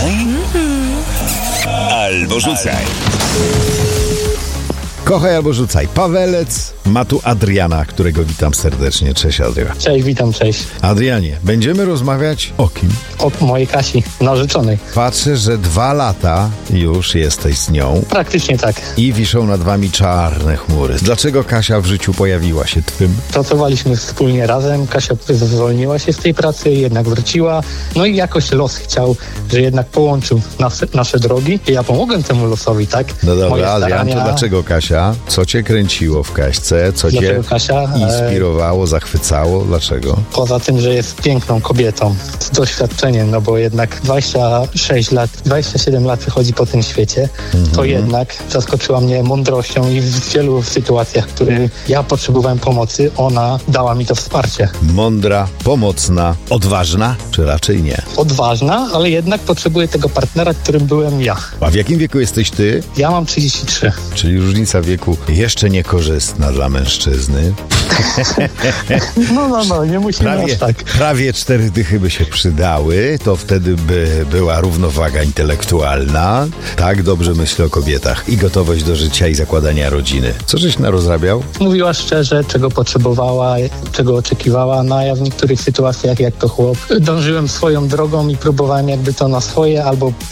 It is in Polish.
Albo rzucaj. Kochaj albo rzucaj. Pawelec ma tu Adriana, którego witam serdecznie. Cześć, Adrian. Cześć, witam, cześć. Adrianie, będziemy rozmawiać o kim? O mojej Kasi, narzeczonej. Patrzę, że 2 lata już jesteś z nią Praktycznie tak. i wiszą nad wami czarne chmury. Dlaczego Kasia w życiu pojawiła się twym? Pracowaliśmy wspólnie razem, Kasia zwolniła się z tej pracy, jednak wróciła. No i jakoś los chciał, że jednak połączył nasze drogi. I ja pomogłem temu losowi, tak? No dobra, Moje Adrian, to starania- dlaczego Kasia? Co cię kręciło w Kaśce? Co cię Dlaczego Kasia? inspirowało, zachwycało? Dlaczego? Poza tym, że jest piękną kobietą, z doświadczeniem, no bo jednak 26 lat, 27 lat wychodzi po tym świecie, to jednak zaskoczyła mnie mądrością i w wielu sytuacjach, w których ja potrzebowałem pomocy, ona dała mi to wsparcie. Mądra, pomocna, odważna, czy raczej nie? Odważna, ale jednak potrzebuję tego partnera, którym byłem ja. A w jakim wieku jesteś ty? Ja mam 33. Czyli różnica wieku jeszcze niekorzystna dla mężczyzny. No, nie musimy aż tak. Prawie 4 dychy by się przydały, to wtedy by była równowaga intelektualna. Tak, dobrze myślę o kobietach. I gotowość do życia i zakładania rodziny. Co żeś narozrabiał? Mówiła szczerze, czego potrzebowała, czego oczekiwała, no a ja w niektórych sytuacjach, jak to chłop, dążyłem swoją drogą i próbowałem jakby to na swoje albo